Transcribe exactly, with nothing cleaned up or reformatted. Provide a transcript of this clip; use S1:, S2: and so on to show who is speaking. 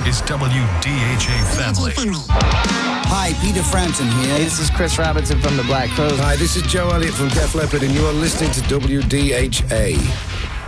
S1: is W D H A Family.
S2: Hi, Peter Frampton here.
S3: Hey, this is Chris Robinson from the Black Crowes.
S4: Hi, this is Joe Elliott from Def Leppard, and you are listening to W D H A.